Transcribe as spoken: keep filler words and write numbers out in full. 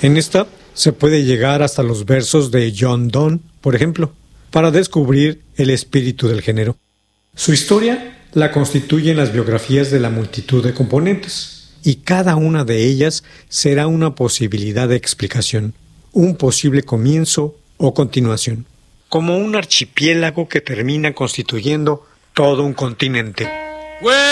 En esta se puede llegar hasta los versos de John Donne, por ejemplo, para descubrir el espíritu del género. Su historia la constituyen las biografías de la multitud de componentes, y cada una de ellas será una posibilidad de explicación, un posible comienzo o continuación, como un archipiélago que termina constituyendo todo un continente.